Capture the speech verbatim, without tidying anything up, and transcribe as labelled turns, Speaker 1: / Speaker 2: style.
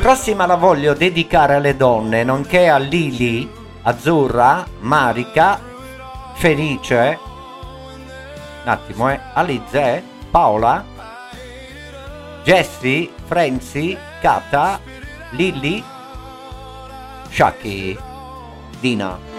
Speaker 1: prossima la voglio dedicare alle donne, nonché a Lili, Azzurra, Marica, Felice, un attimo, eh, Alize, Paola, Jessie, Franzi, Kata, Lilli, Shaki, Dina.